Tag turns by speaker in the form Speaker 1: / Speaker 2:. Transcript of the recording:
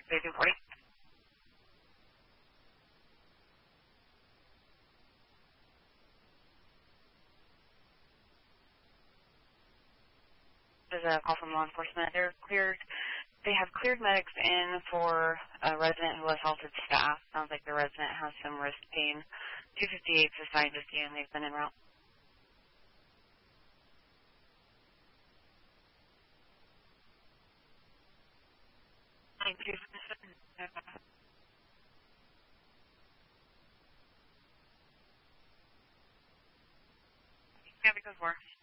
Speaker 1: 240. There's a call from law enforcement. They have cleared medics in for a resident who assaulted staff. Sounds like the resident has some wrist pain. 258 is assigned to see, and they've been en route. Thank you. Yeah, because we're